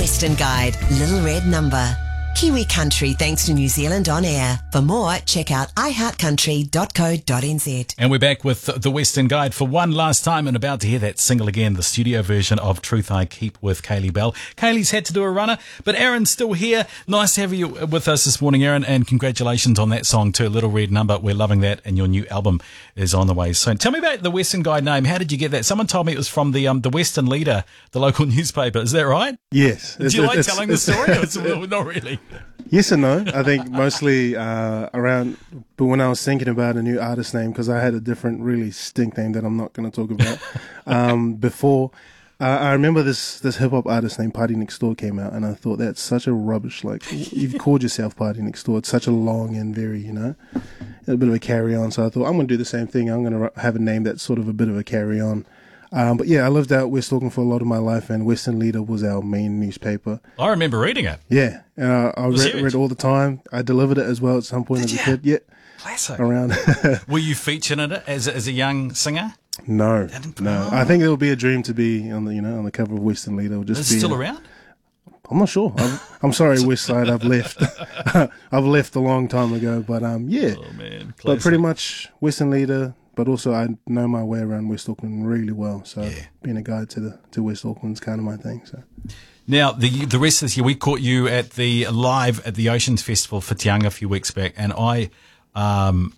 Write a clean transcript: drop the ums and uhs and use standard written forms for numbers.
Western Guide, Little Red Number. Kiwi Country thanks to New Zealand On Air. For more, check out iheartcountry.co.nz. And we're back with the Western Guide for one last time and about to hear that single again, the studio version of Truth I Keep with Kaylee Bell. Kaylee's had to do a runner, but Aaron's still here. Nice to have you with us this morning, Aaron, and congratulations on that song too, Little Red Number. We're loving that, and your new album is on the way soon. Tell me about the Western Guide name. How did you get that? Someone told me it was from the Western Leader, the local newspaper. Is that right? Yes. Do you like telling the story? Not really. Yes and no. I think mostly around, but when I was thinking about a new artist name, because I had a different really stink name that I'm not going to talk about before, I remember this hip hop artist named Party Next Door came out, and I thought that's such a rubbish. Like, you've called yourself Party Next Door. It's such a long and very, a bit of a carry on. So I thought I'm going to do the same thing. I'm going to have a name that's sort of a bit of a carry on. But yeah, I lived out West Auckland for a lot of my life, and Western Leader was our main newspaper. I remember reading it. Yeah, I read all the time. I delivered it as well at some point as a kid. Yeah, classic. Around. Were you featured in it as a young singer? No. I think it would be a dream to be on the cover of Western Leader. Is it still around? I'm not sure. I'm sorry, West Side. I've left. I've left a long time ago. But yeah. Oh man, classic. But pretty much Western Leader. But also, I know my way around West Auckland really well. So being a guide to West Auckland's kind of my thing. So now the rest of this year, we caught you at the Oceans Festival for Te Anga a few weeks back, and I